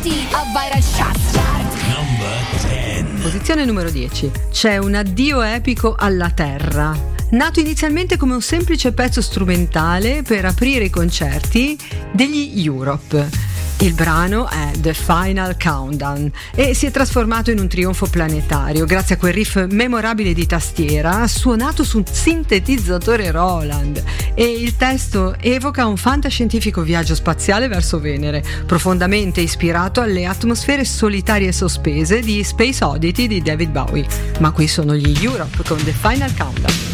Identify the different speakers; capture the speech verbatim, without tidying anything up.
Speaker 1: Posizione numero dieci. C'è un addio epico alla terra. Nato inizialmente come un semplice pezzo strumentale per aprire i concerti degli Europe. Il brano è The Final Countdown e si è trasformato in un trionfo planetario grazie a quel riff memorabile di tastiera suonato su un sintetizzatore Roland, e il testo evoca un fantascientifico viaggio spaziale verso Venere, profondamente ispirato alle atmosfere solitarie e sospese di Space Oddity di David Bowie. Ma qui sono gli Europe con The Final Countdown.